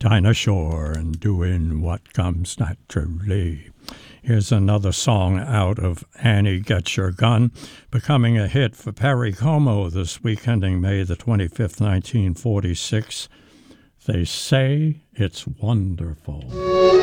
Dinah Shore and Doing What Comes Naturally. Here's another song out of Annie Get Your Gun, becoming a hit for Perry Como this week, ending May the 25th, 1946. They say it's wonderful.